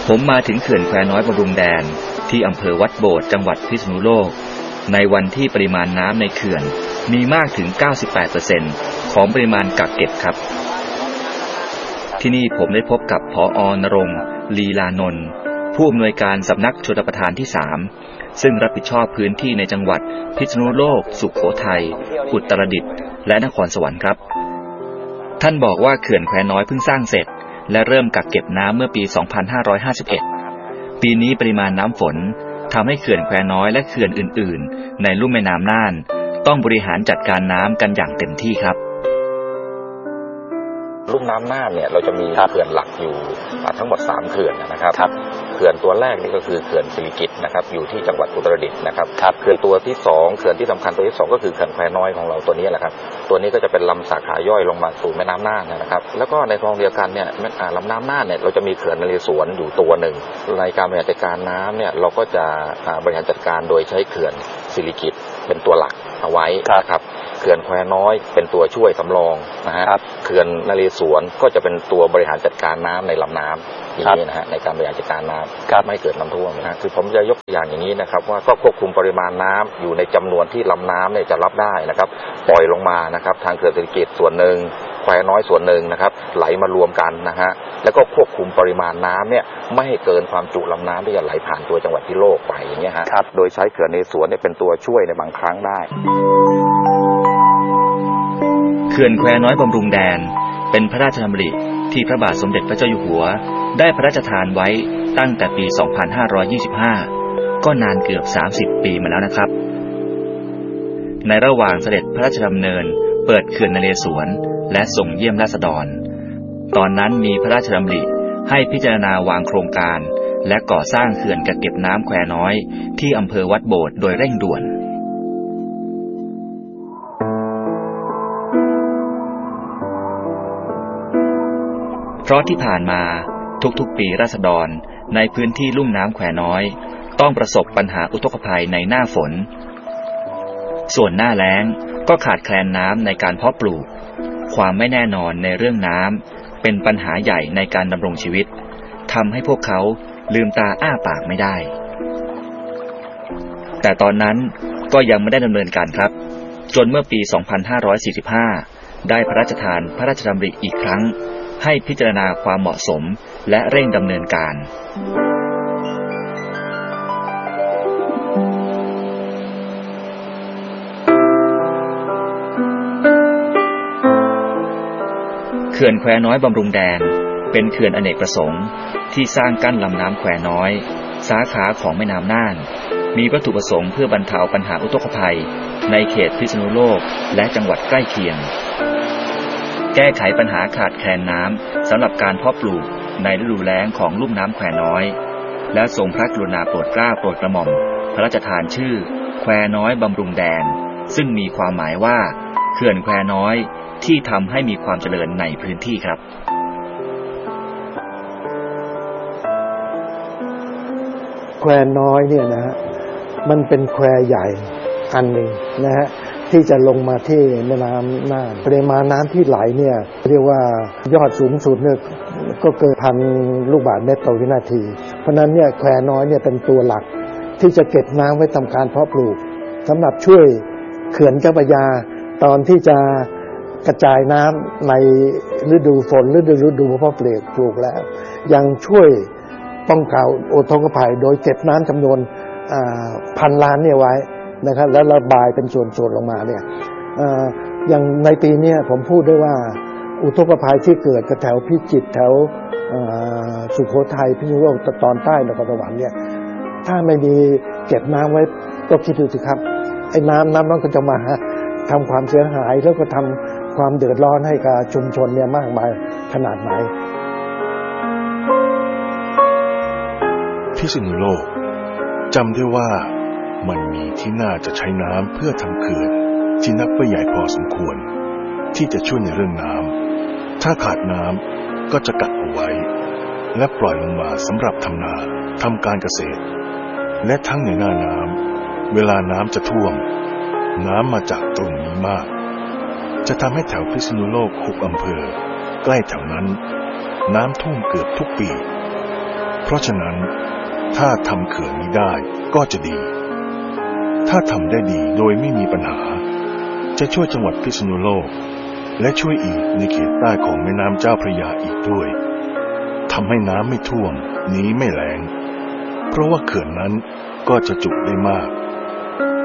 ผมมาถึงเขื่อนแควน้อยบำรุงแดนที่อำเภอวัดโบสถ์จังหวัดพิษณุโลกในวันที่ปริมาณน้ำในเขื่อนมีมากถึง 98% ของปริมาณกักเก็บครับที่นี่ผมได้พบกับผอ.ณรงค์ลีลานนท์ผู้อำนวยการสำนักชลประทานที่3ซึ่งรับผิดชอบพื้นที่ในจังหวัดพิษณุโลกสุโขทัยอุตรดิตถ์และนครสวรรค์ครับท่านบอกว่าเขื่อนแควน้อยเพิ่งสร้างเสร็จและเริ่มกักเก็บน้ำเมื่อปี 2551 ปีนี้ปริมาณน้ำฝนทำให้เขื่อนแควน้อยและเขื่อนอื่นๆในลุ่มแม่น้ำน่านต้องบริหารจัดการน้ำกันอย่างเต็มที่ครับลุ่มน้ำน่านเนี่ยเราจะมีเขื่อนหลักอยู่ทั้งหมด3เขื่อนนะครับเขื่อนตัวแรกนี่ก็คือเขื่อนสิริกิติ์นะครับอยู่ที่จังหวัดอุตรดิตถ์นะครับเขื่อนตัวที่2เขื่อนที่สำคัญตัวที่2ก็คือเขื่อนแควน้อยของเราตัวนี้แหละครับตัวนี้ก็จะเป็นลำสาขาย่อยลงมาสู่แม่น้ำน่านนะครับแล้วก็ในคลองเดียวกันเนี่ยลำน้ำน่านเนี่ยเราจะมีเขื่อนนเรศวรอยู่ตัวหนึ่งในการบริหารจัดการน้ำเนี่ยเราก็จะบริหารจัดการโดยใช้เขื่อนสิริกิติ์เป็นตัวหลักเอาไว้นะครับเขื่อนแควน้อยเป็นตัวช่วยสำรองนะฮะเขื่อนนเรศวรก็จะเป็นตัวบริหารจัดการน้ำในลำน้ำอย่างนี้นะฮะในการบริหารจัดการน้ำไม่เกิดน้ำท่วมนะคือผมจะยกตัวอย่างอย่างนี้นะครับว่าก็ควบคุมปริมาณน้ำอยู่ในจำนวนที่ลำน้ำเนี่ยจะรับได้นะครับปล่อยลงมานะครับทางเขื่อนสิริกิติ์ส่วนหนึ่งแควน้อยส่วนหนึ่งนะครับไหลมารวมกันนะฮะแล้วก็ควบคุมปริมาณน้ำเนี่ยไม่ให้เกินความจุลำน้ำที่จะไหลผ่านตัวจังหวัดพิษณุโลกไปอย่างเงี้ยฮะโดยใช้เขื่อนนเรศวรเนี่ยเป็นตัวช่วยในบางครั้งได้เขื่อนแควน้อยบำรุงแดนเป็นพระราชดำริที่พระบาทสมเด็จพระเจ้าอยู่หัวได้พระราชทานไว้ตั้งแต่ปี 2525 ก็นานเกือบ30 ปีมาแล้วนะครับในระหว่างเสด็จพระราชดำเนินเปิดเขื่อนนเรศวรและส่งเยี่ยมราษฎรตอนนั้นมีพระราชดำริให้พิจารณาวางโครงการและก่อสร้างเขื่อนกักเก็บน้ำแควน้อยที่อำเภอวัดโบสถ์โดยเร่งด่วนเพราะที่ผ่านมาทุกๆปีราษฎรในพื้นที่ลุ่มน้ำแควน้อยต้องประสบปัญหาอุทกภัยในหน้าฝนส่วนหน้าแล้งก็ขาดแคลนน้ำในการเพาะปลูกความไม่แน่นอนในเรื่องน้ำเป็นปัญหาใหญ่ในการดำรงชีวิตทำให้พวกเขาลืมตาอ้าปากไม่ได้แต่ตอนนั้นก็ยังไม่ได้ดำเนินการครับจนเมื่อปี 2545 ได้พระราชทานพระราชดำริอีกครั้งให้พิจารณาความเหมาะสมและเร่งดำเนินการเขื่อนแควน้อยบำรุงแดนเป็นเขื่อนอเนกประสงค์ที่สร้างกั้นลำน้ำแควน้อยสาขาของแม่น้ำน่านมีวัตถุประสงค์เพื่อบรรเทาปัญหาอุทกภัยในเขตพิษณุโลกและจังหวัดใกล้เคียงแก้ไขปัญหาขาดแคลนน้ำสำหรับการเพาะปลูกในฤดูแล้งของลุ่มน้ำแควน้อยและทรงพระกรุณาโปรดเกล้าโปรดกระหม่อมพระราชทานชื่อแควน้อยบำรุงแดนซึ่งมีความหมายว่าเขื่อนแควน้อยที่ทำให้มีความเจริญในพื้นที่ครับแควน้อยเนี่ยนะฮะมันเป็นแควใหญ่อันหนึ่งนะฮะที่จะลงมาที่แม่น้ำน่านปริมาณน้ำที่ไหลเนี่ยเรียกว่ายอดสูงสุดเนี่ยก็เกิน1,000 ลูกบาศก์เมตรต่อวินาทีเพราะนั้นเนี่ยแควน้อยเนี่ยเป็นตัวหลักที่จะเก็บน้ำไว้ทำการเพาะปลูกสำหรับช่วยเขื่อนเจ้าพระยาตอนที่จะกระจายน้ำในฤดูฝนฤดูเพาะปลูกแล้วยังช่วยป้องกันอุทกภัยโดยเก็บน้ำจำนวน1,000 ล้านเนี่ยไว้นะครับแล้วระบายเป็นส่วนๆลงมาเนี่ยอย่างในปีนี้ผมพูดได้ว่าอุทกภัยที่เกิดกับแถวพิจิตรแถวสุโขทัยพิษณุโลกตอนใต้นครสวรรค์เนี่ยถ้าไม่มีเก็บน้ำไว้ก็คิดดูสิครับไอ้น้ำนั้นก็จะมาทำความเสียหายแล้วก็ทำความเดือดร้อนให้กับชุมชนเนี่ยมากมายขนาดไหนพิษณุโลกจำได้ว่ามันมีที่น่าจะใช้น้ำเพื่อทำเขื่อนที่นับว่าใหญ่พอสมควรที่จะช่วยในเรื่องน้ำถ้าขาดน้ำก็จะกักเอาไว้และปล่อยลงมาสำหรับทำนาทำการเกษตรและทั้งในหน้าน้ำเวลาน้ำจะท่วมน้ำมาจากตรงนี้มากจะทำให้แถวพิษณุโลก6 อำเภอใกล้แถวนั้นน้ำท่วมเกือบทุกปีเพราะฉะนั้นถ้าทำเขื่อนนี้ได้ก็จะดีถ้าทำได้ดีโดยไม่มีปัญหาจะช่วยจังหวัดพิษณุโลกและช่วยอีกในเขตใต้ของแม่น้ำเจ้าพระยาอีกด้วยทำให้น้ำไม่ท่วมหนีไม่แล้งเพราะว่าเขื่อนนั้นก็จะจุได้มาก